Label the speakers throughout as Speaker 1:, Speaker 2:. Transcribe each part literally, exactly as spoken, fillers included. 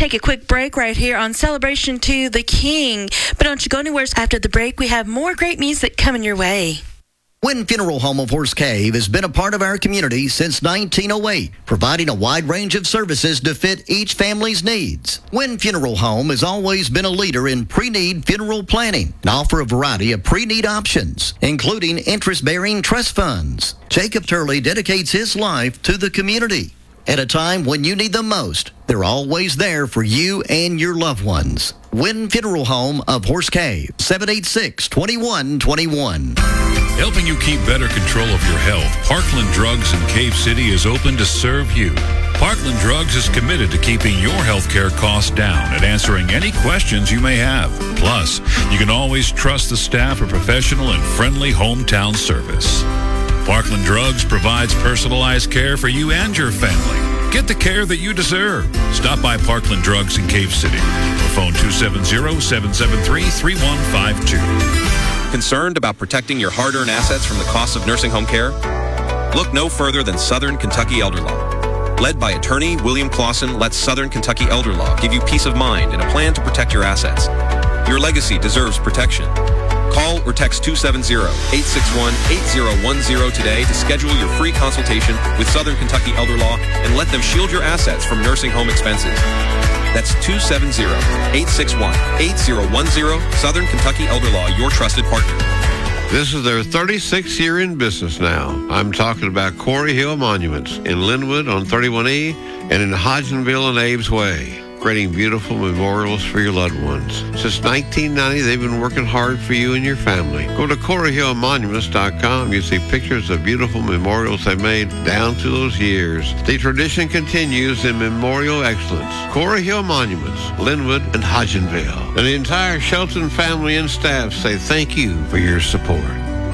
Speaker 1: take a quick break right here on Celebration to the King. But don't you go anywhere. After the break, we have more great music coming your way.
Speaker 2: Wynn Funeral Home of Horse Cave has been a part of our community since nineteen oh eight, providing a wide range of services to fit each family's needs. Wynn Funeral Home has always been a leader in pre-need funeral planning and offer a variety of pre-need options, including interest-bearing trust funds. Jacob Turley dedicates his life to the community. At a time when you need them most, they're always there for you and your loved ones. Wynn Funeral Home of Horse Cave, seven eight six, two one two one.
Speaker 3: Helping you keep better control of your health, Parkland Drugs in Cave City is open to serve you. Parkland Drugs is committed to keeping your healthcare costs down and answering any questions you may have. Plus, you can always trust the staff for professional and friendly hometown service. Parkland Drugs provides personalized care for you and your family. Get the care that you deserve. Stop by Parkland Drugs in Cave City or phone two seven zero, seven seven three, three one five two.
Speaker 4: Concerned about protecting your hard-earned assets from the costs of nursing home care? Look no further than Southern Kentucky Elder Law. Led by attorney William Clausen, let Southern Kentucky Elder Law give you peace of mind and a plan to protect your assets. Your legacy deserves protection. Call or text two seven zero, eight six one, eight zero one zero today to schedule your free consultation with Southern Kentucky Elder Law and let them shield your assets from nursing home expenses. That's two seven zero, eight six one, eight zero one zero. Southern Kentucky Elder Law, your trusted partner.
Speaker 5: This is their thirty-sixth year in business now. I'm talking about Quarry Hill Monuments in Linwood on thirty-one E and in Hodgenville and Abe's Way, creating beautiful memorials for your loved ones. Since nineteen ninety, they've been working hard for you and your family. Go to quarry hill monuments dot com. You see pictures of beautiful memorials they made down through those years. The tradition continues in memorial excellence. Quarry Hill Monuments, Linwood and Hodgenville. And the entire Shelton family and staff say thank you for your support.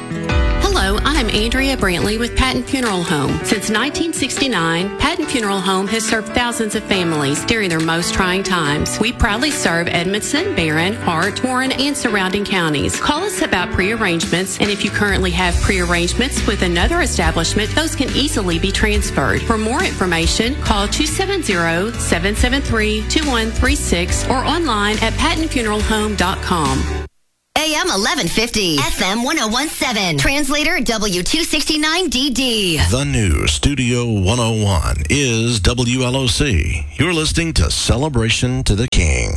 Speaker 6: Hello, I'm Andrea Brantley with Patton Funeral Home. Since nineteen sixty-nine, Patton Funeral Home has served thousands of families during their most trying times. We proudly serve Edmondson, Barron, Hart, Warren, and surrounding counties. Call us about pre-arrangements, and if you currently have pre-arrangements with another establishment, those can easily be transferred. For more information, call two seven zero, seven seven three, two one three six or online at patton funeral home dot com.
Speaker 7: A M eleven fifty, F M one oh one seven, translator W two sixty-nine D D.
Speaker 8: The new Studio one oh one is W L O C. You're listening to Celebration to the King.